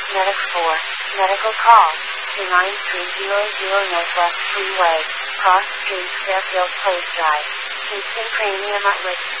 Medic 4, medical call, to 9300 Northwest Freeway, Cross Street, Fairfield Place Drive, Kingston Premium at Risk